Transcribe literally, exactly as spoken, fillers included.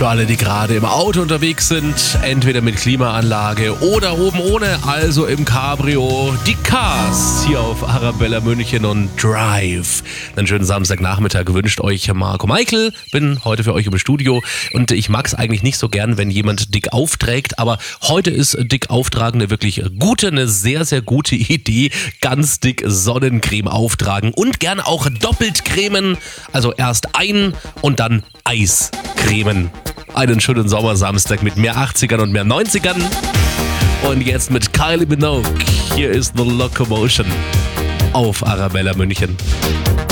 Für alle, die gerade im Auto unterwegs sind, entweder mit Klimaanlage oder oben ohne, also im Cabrio, die Cars hier auf Arabella München und Drive. Einen schönen Samstagnachmittag wünscht euch Marco Michael. Bin heute für euch im Studio und ich mag es eigentlich nicht so gern, wenn jemand dick aufträgt, aber heute ist dick auftragen eine wirklich gute, eine sehr, sehr gute Idee. Ganz dick Sonnencreme auftragen und gerne auch doppelt cremen, also erst ein und dann Eis cremen. Einen schönen Sommersamstag mit mehr achtzigern und mehr neunzigern. Und jetzt mit Kylie Minogue. Hier ist The Locomotion auf Arabella München.